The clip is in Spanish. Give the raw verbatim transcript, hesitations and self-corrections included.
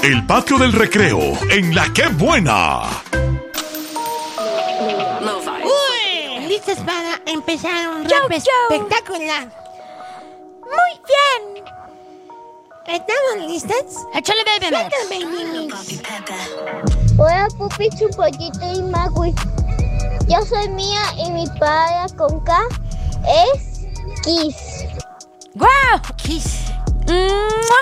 El patio del recreo en La Qué Buena. Uy, ¿listas para empezar un Yo, rap yo. espectacular? Muy bien. ¿Estamos listas? Échale, baby. Saca, baby mix. Hola, Pupi, Chupollito y Magui. Yo soy Mía y mi padre con K es Kiss. ¡Guau! Kiss. ¡Mua!